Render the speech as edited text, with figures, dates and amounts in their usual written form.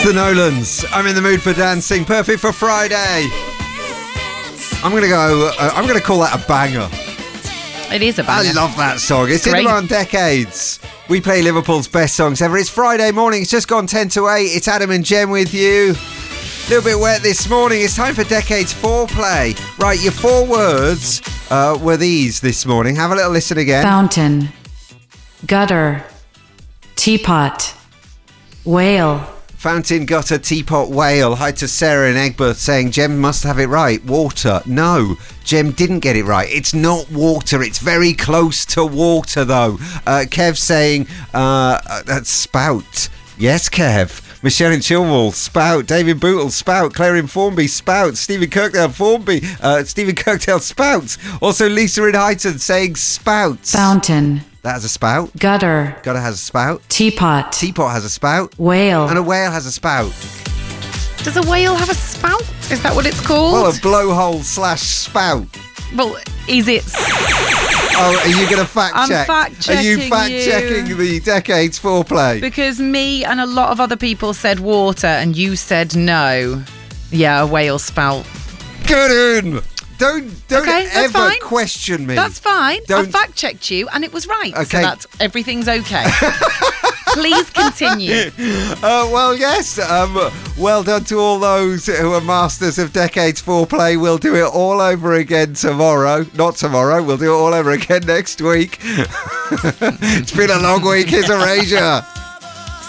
The Nolans. I'm in the mood for dancing. Perfect for Friday. I'm going to call that a banger. It is a banger. I love that song. It's Great. in around decades. We play Liverpool's best songs ever. It's Friday morning. It's just gone 10 to 8. It's Adam and Jem with you. A little bit wet this morning. It's time for Decades Foreplay. Right, your 4 words were these this morning. Have a little listen again. Fountain, gutter, teapot, whale. Fountain, gutter, teapot, whale. Hi to Sarah in Egbert saying Jem must have it right. Water. No, Jem didn't get it right. It's not water. It's very close to water, though. Kev saying that's spout. Yes, Kev. Michelle in Chilwell, spout. David Bootle, spout. Claire in Formby, spout. Stephen Kirkdale, Formby. Stephen Kirkdale, spouts. Also, Lisa in Highton saying spouts. Fountain, That has a spout. gutter, Gutter has a spout. teapot, Teapot has a spout. whale. And a whale has a spout. Does a whale have a spout? Is that what it's called? Well, a blowhole / spout. Well, is it? Oh, are you going to fact I'm check? fact-checking Are you fact checking you. the Decades Foreplay? Because me and a lot of other people said water and you said no. Yeah, a whale spout. Good in. Don't Okay, that's ever fine. question me. That's fine. I Don't- fact checked you and it was right. So Okay. that's everything's okay. Please continue. Well, yes. Well done to all those who are masters of Decades Foreplay. We'll do it all over again tomorrow. Not tomorrow. We'll do it all over again next week. It's been a long week. Here's Erasure.